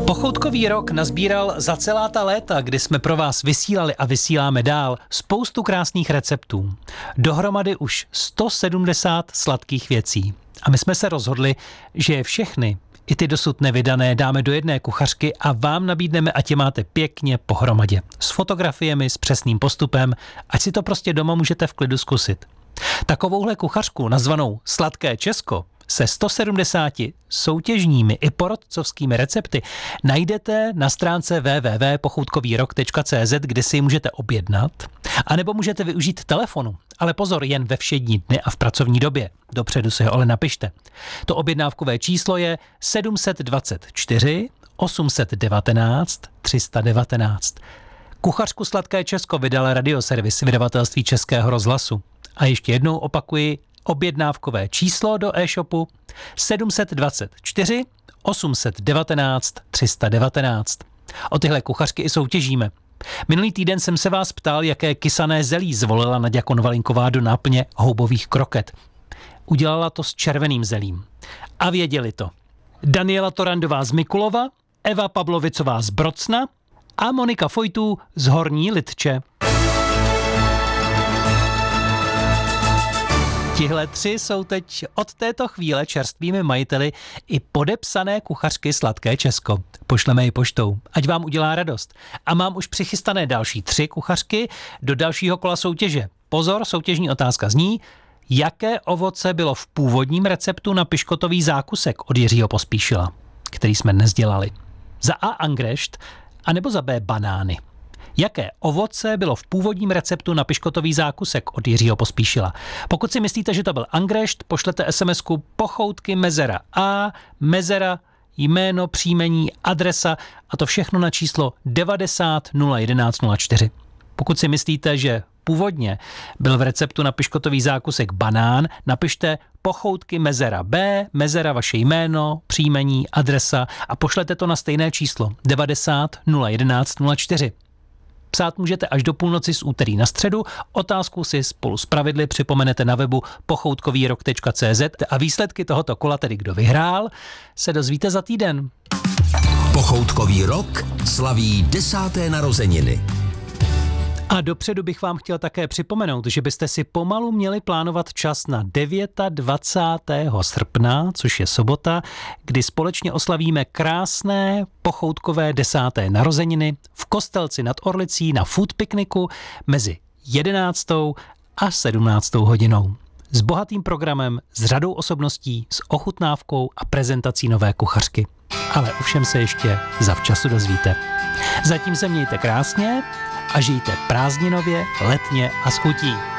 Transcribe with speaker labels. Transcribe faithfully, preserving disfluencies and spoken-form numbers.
Speaker 1: Pochoutkový rok nazbíral za celá ta léta, kdy jsme pro vás vysílali a vysíláme dál spoustu krásných receptů. Dohromady už sto sedmdesát sladkých věcí. A my jsme se rozhodli, že je všechny, i ty dosud nevydané, dáme do jedné kuchařky a vám nabídneme, ať je máte pěkně pohromadě. S fotografiemi, s přesným postupem, ať si to prostě doma můžete v klidu zkusit. Takovouhle kuchařku, nazvanou Sladké Česko, se sto sedmdesáti soutěžními i porodcovskými recepty najdete na stránce w w w tečka pochoutkový rok tečka c z, kde si ji můžete objednat, anebo můžete využít telefonu. Ale pozor, jen ve všední dny a v pracovní době. Dopředu si ho ale napište. To objednávkové číslo je sedm set dvacet čtyři osm set devatenáct tři sta devatenáct. Kuchařku Sladké Česko vydal radioservis vydavatelství Českého rozhlasu. A ještě jednou opakuji, objednávkové číslo do e-shopu sedm set dvacet čtyři osm set devatenáct tři sta devatenáct. O tyhle kuchařky i soutěžíme. Minulý týden jsem se vás ptal, jaké kysané zelí zvolila Naďa Konvalinková do náplně houbových kroket. Udělala to s červeným zelím. A věděli to Daniela Torandová z Mikulova, Eva Pavlovicová z Brocna a Monika Fojtů z Horní Lidče. Tihle tři jsou teď od této chvíle čerstvými majiteli i podepsané kuchařky Sladké Česko. Pošleme ji poštou, ať vám udělá radost. A mám už přichystané další tři kuchařky do dalšího kola soutěže. Pozor, soutěžní otázka zní, jaké ovoce bylo v původním receptu na piškotový zákusek od Jiřího Pospíšila, který jsme dnes dělali. Za A angrešt, anebo za B banány. Jaké ovoce bylo v původním receptu na piškotový zákusek od Jiřího Pospíšila? Pokud si myslíte, že to byl angrešt, pošlete SMSku pochoutky mezera A, mezera, jméno, příjmení, adresa a to všechno na číslo devadesát nula jedenáct nula čtyři. Pokud si myslíte, že původně byl v receptu na piškotový zákusek banán, napište pochoutky mezera B, mezera vaše jméno, příjmení, adresa a pošlete to na stejné číslo devadesát nula jedenáct nula čtyři. Psát můžete až do půlnoci z úterý na středu. Otázku si spolu s pravidly připomenete na webu pochoutkový rok tečka c z a výsledky tohoto kola, tedy kdo vyhrál, se dozvíte za týden.
Speaker 2: Pochoutkový rok slaví desáté narozeniny.
Speaker 1: A dopředu bych vám chtěl také připomenout, že byste si pomalu měli plánovat čas na dvacátého devátého srpna, což je sobota, kdy společně oslavíme krásné pochoutkové desáté narozeniny v Kostelci nad Orlicí na food pikniku mezi jedenáctou a sedmnáctou hodinou. S bohatým programem, s řadou osobností, s ochutnávkou a prezentací nové kuchařky. Ale o všem se ještě zavčasu dozvíte. Zatím se mějte krásně a žijte prázdninově, letně a s chutí.